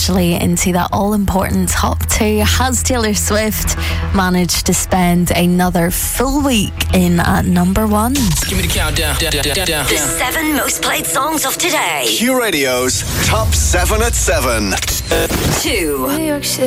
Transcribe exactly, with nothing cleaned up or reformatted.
officially into that all-important top two. Has Taylor Swift managed to spend another full week in at number one? Give me the countdown. Down, down, down, down. The seven most played songs of today. Q Radio's Top seven at seven. Two. New York City.